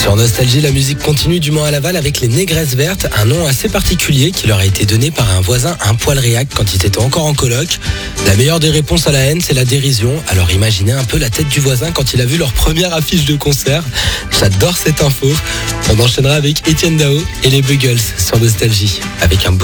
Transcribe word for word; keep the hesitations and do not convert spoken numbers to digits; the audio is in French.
Sur Nostalgie, la musique continue du Mans à Laval avec les Négresses Vertes, un nom assez particulier qui leur a été donné par un voisin un poil réac quand ils étaient encore en coloc. La meilleure des réponses à la haine, c'est la dérision. Alors imaginez un peu la tête du voisin quand il a vu leur première affiche de concert. J'adore cette info. On enchaînera avec Etienne Dao et les Buggles sur Nostalgie avec un beau